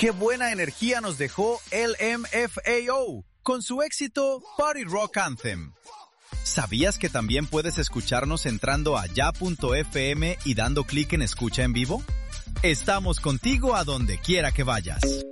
¡Qué buena energía nos dejó LMFAO con su éxito Party Rock Anthem! ¿Sabías que también puedes escucharnos entrando a ya.fm y dando clic en Escucha en Vivo? Estamos contigo a donde quiera que vayas.